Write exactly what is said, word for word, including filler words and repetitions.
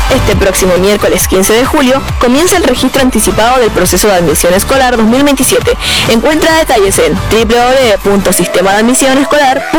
Este próximo miércoles quince de julio comienza el registro anticipado del proceso de admisión escolar dos mil veintisiete. Encuentra detalles en doble u doble u doble u punto sistema de admisión escolar punto